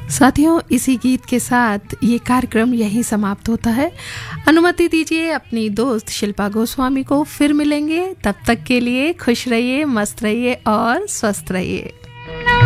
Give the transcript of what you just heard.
साथियों, इसी गीत के साथ ये कार्यक्रम यहीं समाप्त होता है। अनुमति दीजिए अपनी दोस्त शिल्पा गोस्वामी को, फिर मिलेंगे। तब तक के लिए खुश रहिए, मस्त रहिए और स्वस्थ रहिए।